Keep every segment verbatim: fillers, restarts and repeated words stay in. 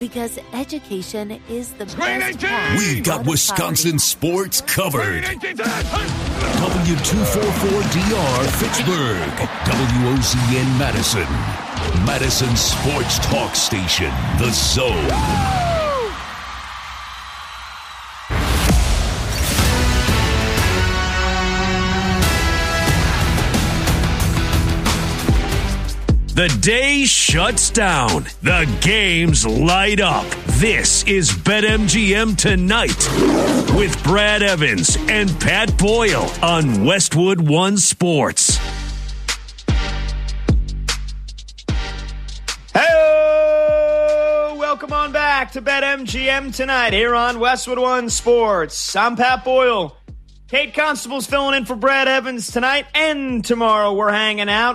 Because education is the Screen best eighteen! path We've got out of Wisconsin poverty. sports covered. Screen eighteen! W two forty-four D R Fitchburg. W O Z N Madison. Madison Sports Talk Station. The Zone. The day shuts down. The games light up. This is BetMGM Tonight with Brad Evans and Pat Boyle on Westwood One Sports. Hey, welcome on back to BetMGM Tonight here on Westwood One Sports. I'm Pat Boyle. Kate Constable's filling in for Brad Evans tonight and tomorrow. We're hanging out.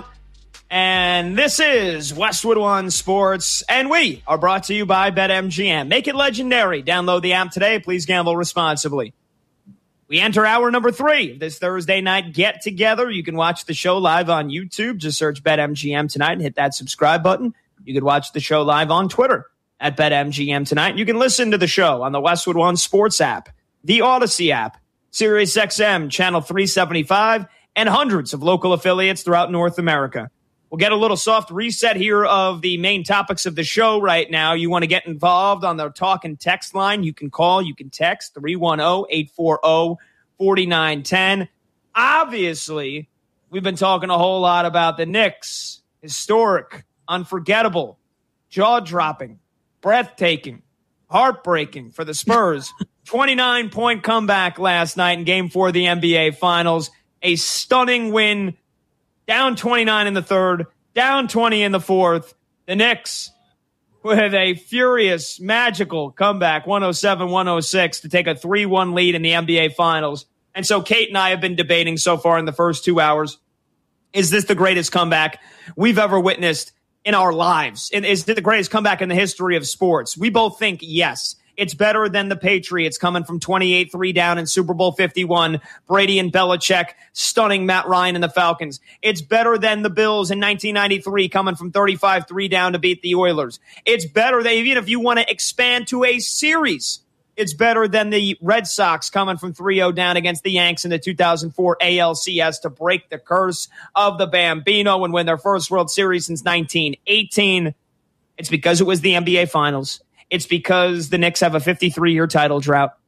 And this is Westwood One Sports, and we are brought to you by BetMGM. Make it legendary. Download the app today. Please gamble responsibly. We enter hour number three of this Thursday night get-together. You can watch the show live on YouTube. Just search BetMGM Tonight and hit that subscribe button. You can watch the show live on Twitter at BetMGM Tonight. You can listen to the show on the Westwood One Sports app, the Odyssey app, Sirius X M, Channel three seventy-five, and hundreds of local affiliates throughout North America. We'll get a little soft reset here of the main topics of the show right now. You want to get involved on the talk and text line. You can call, you can text three one zero, eight four zero, four nine one zero. Obviously, we've been talking a whole lot about the Knicks. Historic, unforgettable, jaw-dropping, breathtaking, heartbreaking for the Spurs. twenty-nine point comeback last night in Game four of the N B A Finals. A stunning win. Down twenty-nine in the third, down twenty in the fourth. The Knicks with a furious, magical comeback, one oh seven one oh six, to take a three one lead in the N B A Finals. And so Kate and I have been debating so far in the first two hours, is this the greatest comeback we've ever witnessed in our lives? And is it the greatest comeback in the history of sports? We both think yes. It's better than the Patriots coming from twenty-eight three down in Super Bowl fifty-one. Brady and Belichick stunning Matt Ryan and the Falcons. It's better than the Bills in nineteen ninety-three coming from thirty-five three down to beat the Oilers. It's better than, even if you want to expand to a series, it's better than the Red Sox coming from three oh down against the Yanks in the two thousand four A L C S to break the curse of the Bambino and win their first World Series since nineteen eighteen. It's because it was the N B A Finals. It's because the Knicks have a fifty-three-year title drought.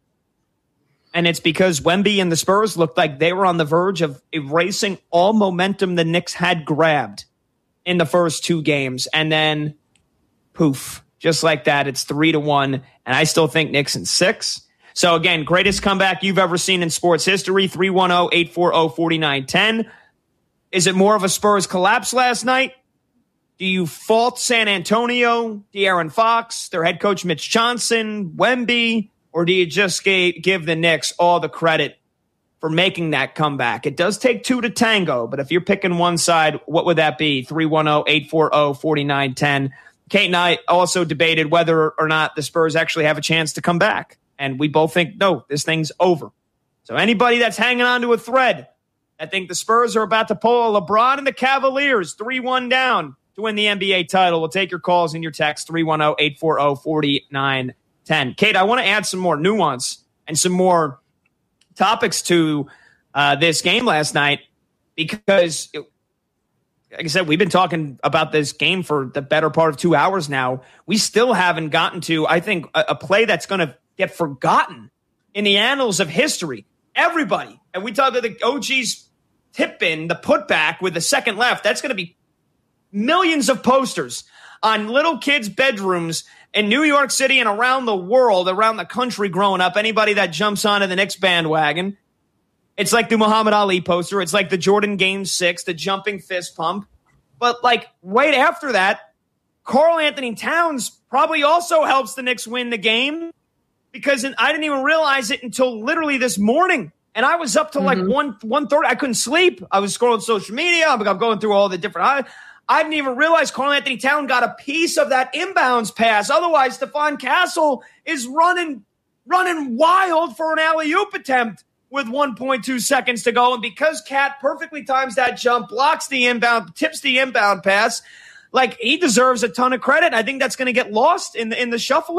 And it's because Wemby and the Spurs looked like they were on the verge of erasing all momentum the Knicks had grabbed in the first two games. And then, poof, just like that, it's three to one. And I still think Knicks in six. So, again, greatest comeback you've ever seen in sports history, three one zero, eight four zero, four nine one zero. Is it more of a Spurs collapse last night? Do you fault San Antonio, De'Aaron Fox, their head coach Mitch Johnson, Wemby, or do you just give the Knicks all the credit for making that comeback? It does take two to tango, but if you're picking one side, what would that be? three one zero, eight four zero, four nine one zero. Kate and I also debated whether or not the Spurs actually have a chance to come back, and we both think, no, this thing's over. So anybody that's hanging on to a thread, I think the Spurs are about to pull a LeBron and the Cavaliers three one down to win the N B A title. We'll take your calls and your texts, three one zero, eight four zero, four nine one zero. Kate, I want to add some more nuance and some more topics to uh, this game last night because, it, like I said, we've been talking about this game for the better part of two hours now. We still haven't gotten to, I think, a, a play that's going to get forgotten in the annals of history. Everybody, and we talk about the O G's tip-in, the putback with the second left, that's going to be millions of posters on little kids' bedrooms in New York City and around the world, around the country growing up. Anybody that jumps onto the Knicks bandwagon, it's like the Muhammad Ali poster. It's like the Jordan Game six, the jumping fist pump. But like right after that, Karl Anthony Towns probably also helps the Knicks win the game because I didn't even realize it until literally this morning. And I was up to like mm-hmm. one, one thirty. I couldn't sleep. I was scrolling social media. I'm going through all the different I, I didn't even realize Karl Anthony Towns got a piece of that inbounds pass. Otherwise, Stephon Castle is running running wild for an alley-oop attempt with one point two seconds to go. And because Cat perfectly times that jump, blocks the inbound, tips the inbound pass, Like, he deserves a ton of credit. I think that's going to get lost in the, in the shuffle